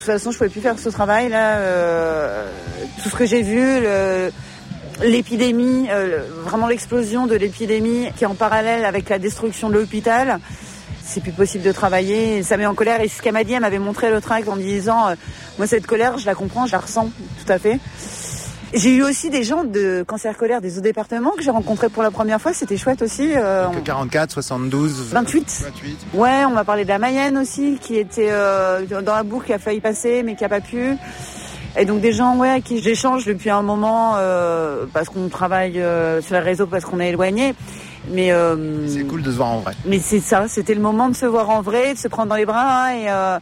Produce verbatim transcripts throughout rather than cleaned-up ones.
toute façon, je pouvais plus faire ce travail là. Euh, tout ce que j'ai vu, le, l'épidémie, euh, vraiment l'explosion de l'épidémie qui est en parallèle avec la destruction de l'hôpital, c'est plus possible de travailler. Ça met en colère. Et ce qu'elle m'a dit, elle m'avait montré le tract en me disant, euh, moi cette colère, je la comprends, je la ressens tout à fait. J'ai eu aussi des gens de cancer colaire des autres départements que j'ai rencontrés pour la première fois, c'était chouette aussi. Euh, Donc quarante-quatre, soixante-douze, vingt-huit. vingt-huit. Ouais, on m'a parlé de la Mayenne aussi, qui était euh, dans la boucle, qui a failli passer, mais qui a pas pu. Et donc des gens, ouais, à qui j'échange depuis un moment, euh, parce qu'on travaille euh, sur les réseaux, parce qu'on est éloignés. Mais euh, c'est cool de se voir en vrai. Mais c'est ça, c'était le moment de se voir en vrai, de se prendre dans les bras, hein, et euh,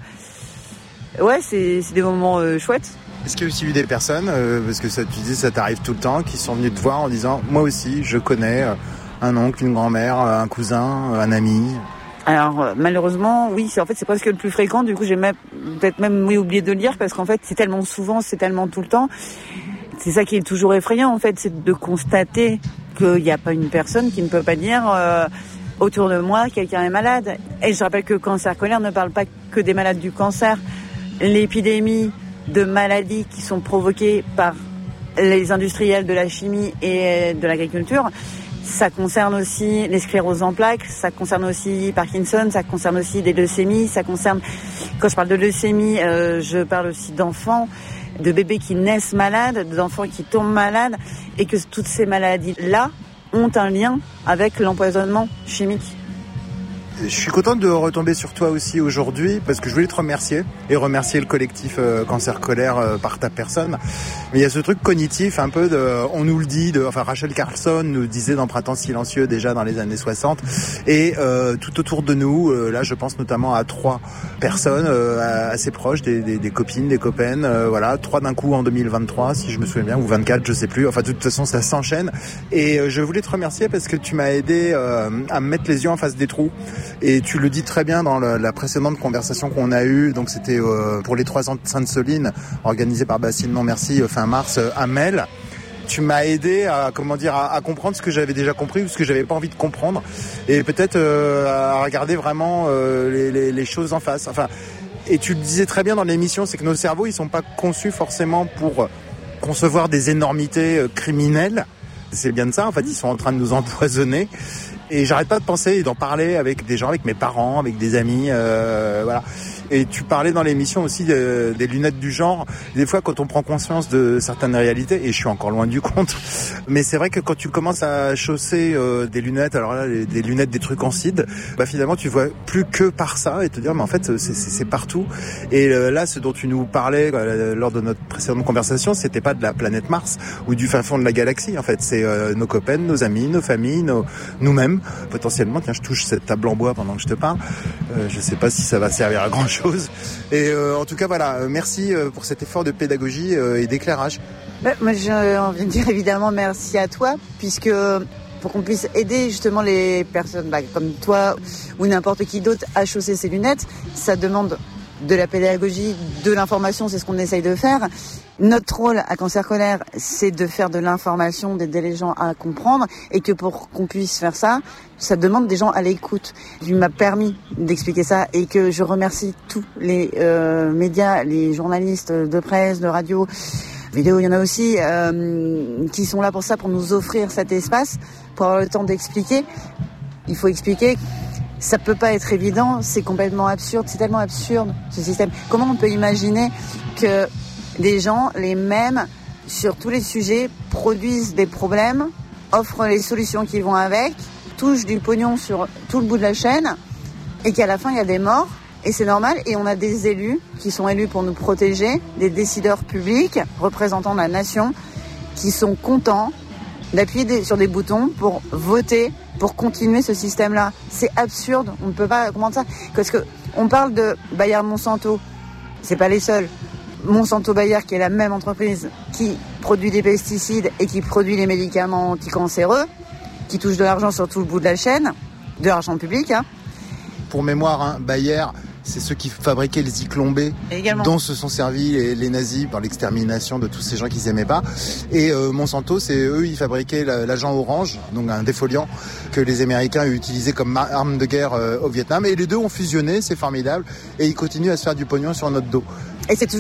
ouais, c'est, c'est des moments euh, chouettes. Est-ce qu'il y a aussi eu des personnes, euh, parce que ça, tu dis ça t'arrive tout le temps, qui sont venues te voir en disant moi aussi je connais euh, un oncle, une grand-mère, un cousin, un ami? Alors euh, malheureusement oui, c'est en fait c'est presque le plus fréquent. Du coup j'ai même, peut-être même oui, oublié de le lire parce qu'en fait c'est tellement souvent, c'est tellement tout le temps. C'est ça qui est toujours effrayant en fait, c'est de constater qu'il n'y a pas une personne qui ne peut pas dire euh, autour de moi quelqu'un est malade. Et je rappelle que cancer colaire ne parle pas que des malades du cancer. L'épidémie de maladies qui sont provoquées par les industriels de la chimie et de l'agriculture, ça concerne aussi les scléroses en plaques, ça concerne aussi Parkinson, ça concerne aussi des leucémies, ça concerne, quand je parle de leucémie, euh, je parle aussi d'enfants, de bébés qui naissent malades, d'enfants qui tombent malades, et que toutes ces maladies-là ont un lien avec l'empoisonnement chimique. Je suis content de retomber sur toi aussi aujourd'hui parce que je voulais te remercier et remercier le collectif euh, Cancer Colaire euh, par ta personne. Mais il y a ce truc cognitif un peu de, on nous le dit, de, enfin Rachel Carlson nous disait dans Printemps silencieux déjà dans les années soixante. Et euh, tout autour de nous, euh, là je pense notamment à trois personnes euh, assez proches, des, des, des copines, des copains, euh, voilà, trois d'un coup en deux mille vingt-trois si je me souviens bien, ou vingt-quatre, je sais plus. Enfin de toute façon ça s'enchaîne. Et euh, je voulais te remercier parce que tu m'as aidé euh, à me mettre les yeux en face des trous. Et tu le dis très bien dans le, la précédente conversation qu'on a eue, donc c'était euh, pour les trois ans de Sainte-Soline, organisé par Bastille Non Merci, euh, fin mars, euh, à Mel. Tu m'as aidé à, comment dire, à, à comprendre ce que j'avais déjà compris ou ce que j'avais pas envie de comprendre, et peut-être euh, à regarder vraiment euh, les, les, les choses en face. Enfin, et tu le disais très bien dans l'émission, c'est que nos cerveaux, ils sont pas conçus forcément pour concevoir des énormités euh, criminelles. C'est bien de ça, en fait, ils sont en train de nous empoisonner. Et j'arrête pas de penser et d'en parler avec des gens, avec mes parents, avec des amis, euh, voilà. Et tu parlais dans l'émission aussi de, des lunettes du genre. Des fois, quand on prend conscience de certaines réalités, et je suis encore loin du compte, mais c'est vrai que quand tu commences à chausser euh, des lunettes, alors là, les, des lunettes, des trucs en cide, bah finalement, tu vois plus que par ça et te dire, mais en fait, c'est, c'est, c'est partout. Et euh, là, ce dont tu nous parlais euh, lors de notre précédente conversation, c'était pas de la planète Mars ou du fin fond de la galaxie. En fait, c'est euh, nos copains, nos amis, nos familles, nos, nous-mêmes. Potentiellement, tiens, je touche cette table en bois pendant que je te parle. Euh, je sais pas si ça va servir à grand chose. Et euh, en tout cas, voilà, merci euh, pour cet effort de pédagogie euh, et d'éclairage. Bah, moi, j'ai envie de dire évidemment merci à toi, puisque pour qu'on puisse aider justement les personnes bah, comme toi ou n'importe qui d'autre à chausser ses lunettes, ça demande de la pédagogie, de l'information, c'est ce qu'on essaye de faire. Notre rôle à Cancer Colaire, c'est de faire de l'information, d'aider les gens à comprendre, et que pour qu'on puisse faire ça, ça demande des gens à l'écoute. Tu m'as permis d'expliquer ça, et que je remercie tous les euh, médias, les journalistes de presse, de radio, vidéo, il y en a aussi, euh, qui sont là pour ça, pour nous offrir cet espace, pour avoir le temps d'expliquer. Il faut expliquer. Ça peut pas être évident, c'est complètement absurde, c'est tellement absurde ce système. Comment on peut imaginer que des gens, les mêmes, sur tous les sujets, produisent des problèmes, offrent les solutions qui vont avec, touchent du pognon sur tout le bout de la chaîne, et qu'à la fin il y a des morts, et c'est normal, et on a des élus qui sont élus pour nous protéger, des décideurs publics, représentants de la nation, qui sont contents d'appuyer des, sur des boutons pour voter, pour continuer ce système-là. C'est absurde, on ne peut pas comprendre ça. Parce que on parle de Bayer-Monsanto, c'est pas les seuls. Monsanto-Bayer, qui est la même entreprise qui produit des pesticides et qui produit les médicaments anticancéreux, qui touche de l'argent sur tout le bout de la chaîne, de l'argent public. Hein. Pour mémoire, hein, Bayer, c'est ceux qui fabriquaient les Zyklon B, dont se sont servis les, les nazis par l'extermination de tous ces gens qu'ils aimaient pas. Et euh, Monsanto, c'est eux, ils fabriquaient l'agent orange, donc un défoliant que les Américains ont utilisé comme arme de guerre euh, au Vietnam. Et les deux ont fusionné, c'est formidable. Et ils continuent à se faire du pognon sur notre dos. Et c'est